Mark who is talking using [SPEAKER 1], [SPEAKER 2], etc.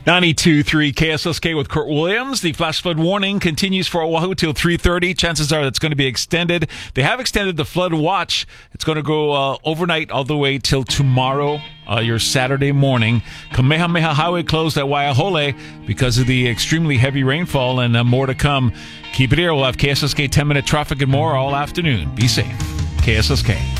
[SPEAKER 1] 92.3 KSSK with Kurt Williams. The flash flood warning continues for Oahu till 3:30. Chances are that's going to be extended. They have extended the flood watch. It's going to go overnight all the way till tomorrow, your Saturday morning. Kamehameha Highway closed at Waiahole because of the extremely heavy rainfall, and more to come. Keep it here. We'll have KSSK 10-minute traffic and more all afternoon. Be safe. KSSK.